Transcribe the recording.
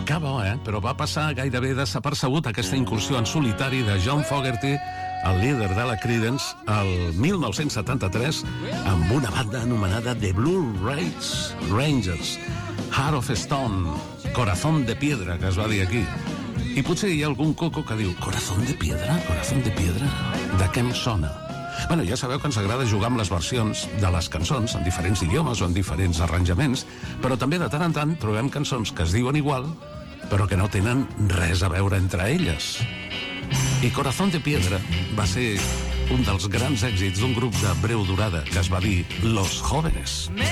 Que bo, Però va passar gairebé desapercebut aquesta incursió en solitari de John Fogerty, el líder de la Creedence, el 1973, amb una banda anomenada The Blue Rangers, Heart of Stone, Corazón de Piedra, que es va dir aquí. I potser hi ha algun coco que diu Corazón de Piedra? Corazón de Piedra? De què em sona? Bueno, ja sabeu que ens agrada jugar amb les versions de les cançons en diferents idiomes o en diferents arranjaments, però també de tant en tant trobem cançons que es diuen igual, però que no tenen res a veure entre elles. I Corazón de Piedra va ser un dels grans èxits d'un grup de breu durada que es va dir Los Jóvenes.